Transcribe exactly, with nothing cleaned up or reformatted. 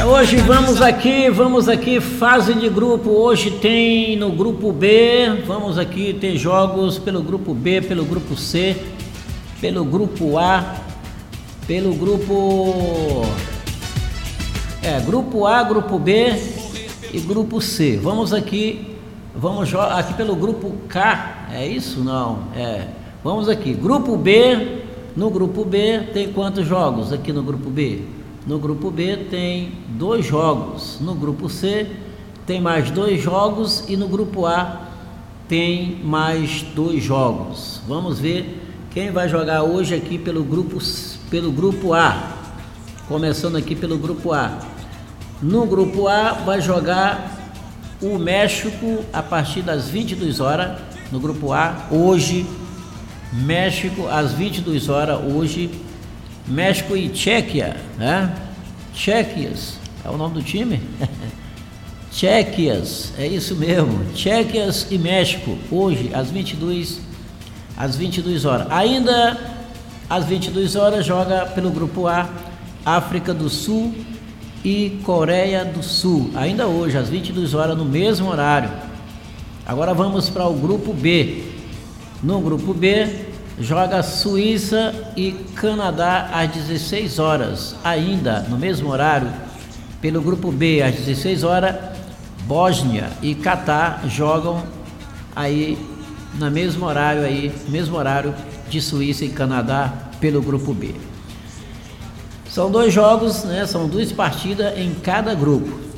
É, hoje vamos aqui, vamos aqui, fase de grupo. Hoje tem no grupo B, vamos aqui, tem jogos pelo grupo B, pelo grupo C, pelo grupo A, pelo grupo... É, grupo A, grupo B e grupo C. Vamos aqui, vamos aqui pelo grupo K, é isso? Não, é. Vamos aqui, grupo B, no grupo B tem quantos jogos aqui no grupo B? No grupo B tem dois jogos, no grupo C tem mais dois jogos e no grupo A tem mais dois jogos. Vamos ver quem vai jogar hoje aqui pelo grupo, pelo grupo A, começando aqui pelo grupo A. No grupo A vai jogar o México a partir das vinte e duas horas, no grupo A, hoje, México às vinte e duas horas, hoje, México e Tchequia, né? Tchequias, é o nome do time? Tchequias, é isso mesmo, Tchequias e México, hoje, às vinte e duas, às vinte e duas horas. Ainda às vinte e duas horas joga pelo grupo A, África do Sul e Coreia do Sul, ainda hoje, às vinte e duas horas, no mesmo horário. Agora vamos para o grupo B. No grupo B, joga Suíça e Canadá às dezesseis horas, ainda no mesmo horário. Pelo grupo B, às dezesseis horas, Bósnia e Catar jogam aí no mesmo horário aí, mesmo horário de Suíça e Canadá pelo grupo B. São dois jogos, né? São duas partidas em cada grupo.